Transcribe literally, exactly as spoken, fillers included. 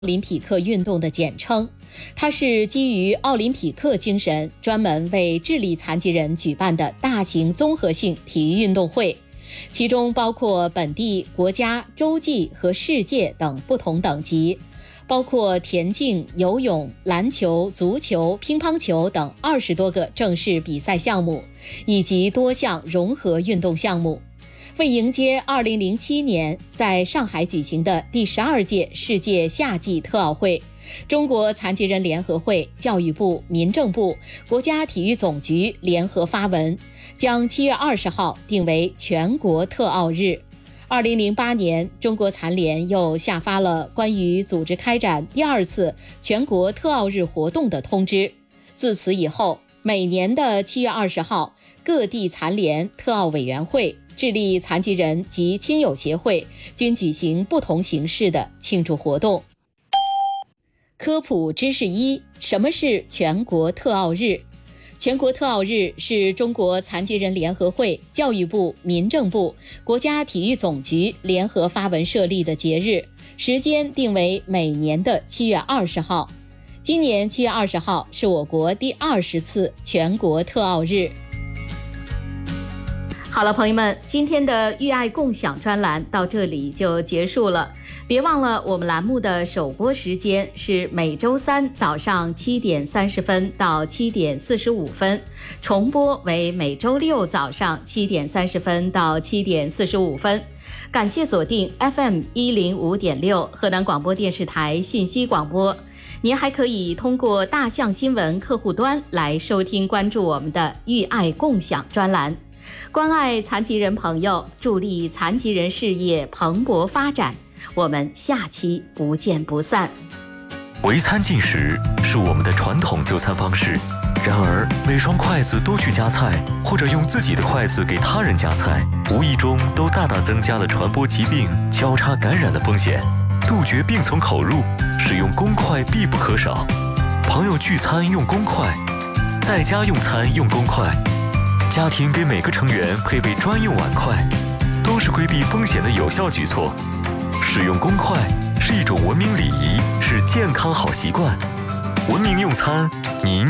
林匹克运动的简称，它是基于奥林匹克精神，专门为智力残疾人举办的大型综合性体育运动会，其中包括本地、国家、洲际和世界等不同等级，包括田径、游泳、篮球、足球、乒乓球等二十多个正式比赛项目，以及多项融合运动项目。为迎接二零零七年在上海举行的第十二届世界夏季特奥会，中国残疾人联合会、教育部、民政部、国家体育总局联合发文，将七月二十号定为全国特奥日。二零零八年，中国残联又下发了关于组织开展第二次全国特奥日活动的通知。自此以后，每年的七月二十号，各地残联、特奥委员会、智力残疾人及亲友协会均举行不同形式的庆祝活动。科普知识一：什么是全国特奥日？全国特奥日是中国残疾人联合会、教育部、民政部、国家体育总局联合发文设立的节日，时间定为每年的七月二十号。今年七月二十号是我国第二十次全国特奥日。好了，朋友们，今天的育爱共享专栏到这里就结束了。别忘了，我们栏目的首播时间是每周三早上七点三十分到七点四十五分，重播为每周六早上七点三十分到七点四十五分。感谢锁定 F M 一零五点六河南广播电视台信息广播。您还可以通过大象新闻客户端来收听关注我们的育爱共享专栏。关爱残疾人朋友，助力残疾人事业蓬勃发展。我们下期不见不散。 围餐进食是我们的传统就餐方式，然而每双筷子都去夹菜，或者用自己的筷子给他人夹菜，无意中都大大增加了传播疾病、交叉感染的风险。杜绝病从口入，使用公筷必不可少。朋友聚餐用公筷，在家用餐用公筷，家庭给每个成员配备专用碗筷，都是规避风险的有效举措。使用公筷是一种文明礼仪，是健康好习惯。文明用餐，您